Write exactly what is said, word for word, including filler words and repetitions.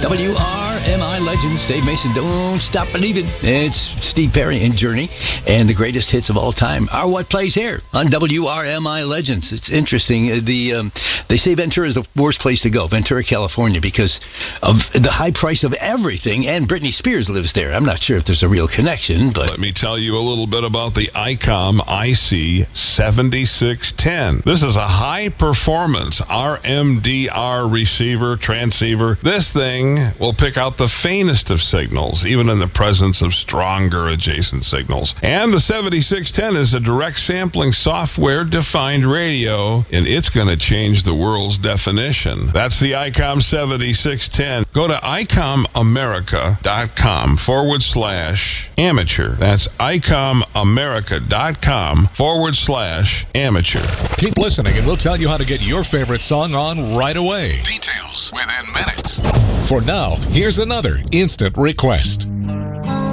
W R M I Legends. Dave Mason, don't stop believing. It's Steve Perry and Journey, and the greatest hits of all time are what plays here on W R M I Legends. It's interesting. The um, they say Ventura is the worst place to go, Ventura, California, because of the high price of everything, and Britney Spears lives there. I'm not sure if there's a real connection, but let me tell you a little bit about the ICOM I C seventy-six ten. This is a high-performance R M D R receiver, transceiver. This thing will pick out the faintest of signals, even in the presence of stronger adjacent signals. And the seventy-six ten is a direct sampling software-defined radio, and it's going to change the world's definition. That's the ICOM seventy-six ten. Go to icomamerica.com forward slash amateur. That's icomamerica.com forward slash amateur. Keep listening, and we'll tell you how to get your favorite song on right away. Details within minutes. For now, here's another instant request.